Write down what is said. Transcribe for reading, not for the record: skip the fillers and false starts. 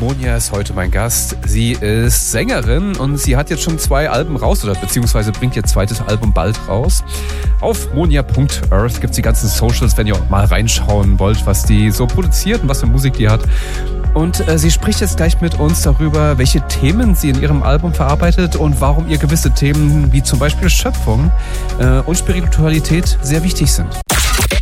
Monia ist heute mein Gast. Sie ist Sängerin und sie hat jetzt schon 2 Alben raus, oder beziehungsweise bringt ihr zweites Album bald raus. Auf monia.earth gibt es die ganzen Socials, wenn ihr mal reinschauen wollt, was die so produziert und was für Musik die hat. Und sie spricht jetzt gleich mit uns darüber, welche Themen sie in ihrem Album verarbeitet und warum ihr gewisse Themen wie zum Beispiel Schöpfung und Spiritualität sehr wichtig sind.